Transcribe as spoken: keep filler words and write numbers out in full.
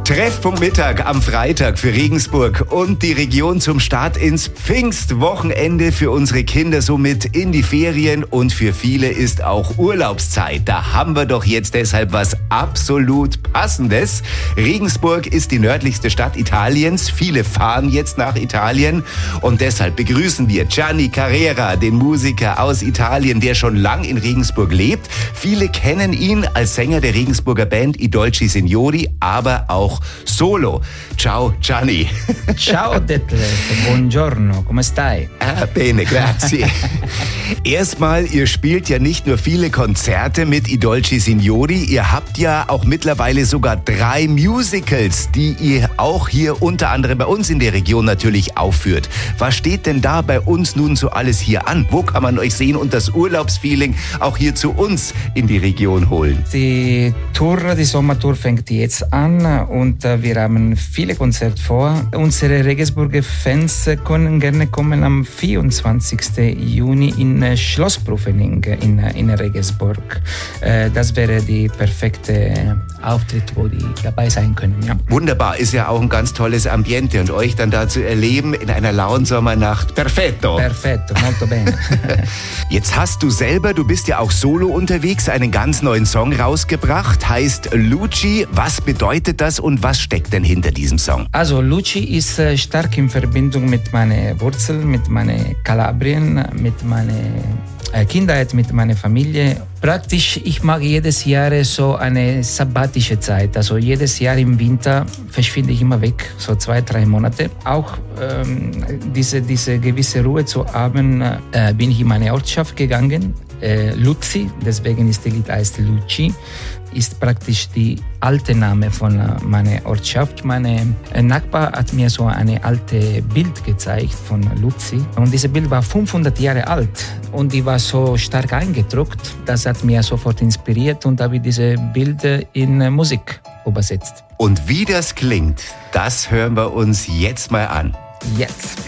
Treffpunkt Mittag am Freitag für Regensburg und die Region zum Start ins Pfingstwochenende für unsere Kinder, somit in die Ferien, und für viele ist auch Urlaubszeit. Da haben wir doch jetzt deshalb was absolut Passendes. Regensburg ist die nördlichste Stadt Italiens. Viele fahren jetzt nach Italien und deshalb begrüßen wir Gianni Carrera, den Musiker aus Italien, der schon lang in Regensburg lebt. Viele kennen ihn als Sänger der Regensburger Band I Dolci Signori, aber auch solo. Ciao Gianni. Ciao Detlef, buongiorno, come stai? Ah, bene, grazie. Erstmal, ihr spielt ja nicht nur viele Konzerte mit I Dolci Signori, ihr habt ja auch mittlerweile sogar drei Musicals, die ihr auch hier unter anderem bei uns in der Region natürlich aufführt. Was steht denn da bei uns nun so alles hier an? Wo kann man euch sehen und das Urlaubsfeeling auch hier zu uns in die Region holen? Die Tour, die Sommertour fängt jetzt an und wir haben viele Konzerte vor. Unsere Regensburger Fans können gerne kommen am vierundzwanzigsten Juni in Schloss Pruffening in, in Regensburg. Das wäre die perfekte Auftritt, wo die dabei sein können. Ja. Wunderbar, ist ja auch ein ganz tolles Ambiente und euch dann da zu erleben in einer lauen Sommernacht. Perfetto. Perfetto, molto bene. Jetzt hast du selber, du bist ja auch solo unterwegs, einen ganz neuen Song rausgebracht, heißt Luci. Was bedeutet das und was steckt denn hinter diesem Song? Also Luci ist äh, stark in Verbindung mit meinen Wurzeln, mit meiner Kalabrien, mit meiner äh, Kindheit, mit meiner Familie. Praktisch, ich mag jedes Jahr so eine sabbatische Zeit. Also jedes Jahr im Winter verschwinde ich immer weg, so zwei, drei Monate. Auch ähm, diese, diese gewisse Ruhe zu haben, äh, bin ich in meine Ortschaft gegangen. Äh, Luzi, deswegen ist das Lied heißt Luci, ist praktisch die alte Name von äh, meiner Ortschaft. Mein äh, Nachbar hat mir so eine alte Bild gezeigt von Luzi und dieses Bild war fünfhundert Jahre alt und die war so stark eingedruckt, das hat mir sofort inspiriert und habe diese Bilder in äh, Musik übersetzt. Und wie das klingt, das hören wir uns jetzt mal an. Jetzt.